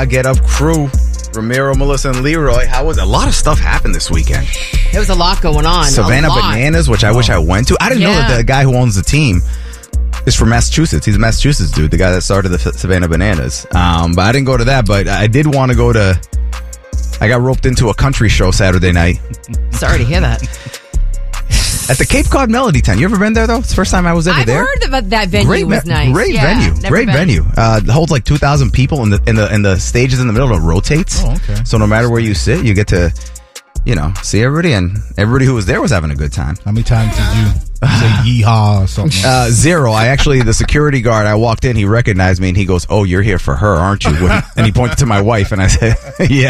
Get Up crew, Ramiro, Melissa, and Leroy. How was it? A lot of stuff happened this weekend. There was a lot going on. Savannah Bananas, which I wish I went to. I didn't know that the guy who owns the team is from Massachusetts. He's a Massachusetts dude, the guy that started the Savannah Bananas. But I didn't go to that, but I did want to go to... I got roped into a country show Saturday night. Sorry to hear that. At the Cape Cod Melody Tent. You ever been there, though? It's the first time I was ever there. I've heard about that venue was nice. Great venue. Great venue. It holds like 2,000 people, and the stages in the middle. It rotates. Oh, okay. So no matter where you sit, you get to, see everybody, and everybody who was there was having a good time. How many times did you say yeehaw or something? 0. The security guard, I walked in, he recognized me, and he goes, "Oh, you're here for her, aren't you?" And he pointed to my wife, and I said, "Yeah."